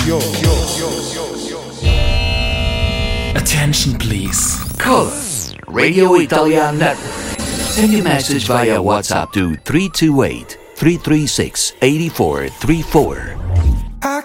Attention please. Callers, Radio Italian Network. Send your message via WhatsApp to 328-336-8434.